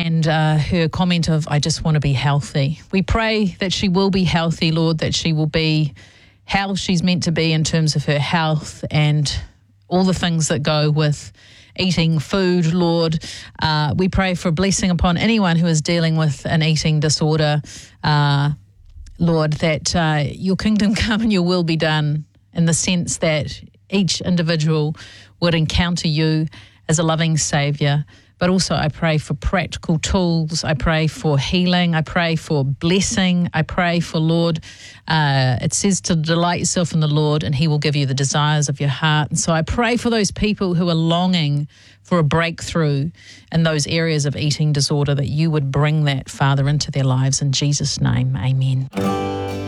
and her comment of, I just want to be healthy. We pray that she will be healthy, Lord, that she will be how she's meant to be in terms of her health and all the things that go with eating food, Lord. We pray for a blessing upon anyone who is dealing with an eating disorder, Lord, that your kingdom come and your will be done, in the sense that each individual would encounter you as a loving Saviour. But also I pray for practical tools. I pray for healing. I pray for blessing. I pray for, Lord, it says to delight yourself in the Lord and he will give you the desires of your heart. And so I pray for those people who are longing for a breakthrough in those areas of eating disorder, that you would bring that, Father, into their lives. In Jesus' name, amen.